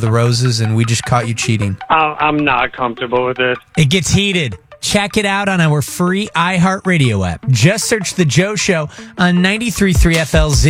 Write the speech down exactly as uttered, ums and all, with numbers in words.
the roses, and we just caught you cheating. I- I'm not comfortable with this. It gets heated. Check it out on our free iHeartRadio app. Just search The Joe Show on ninety-three point three F L Z.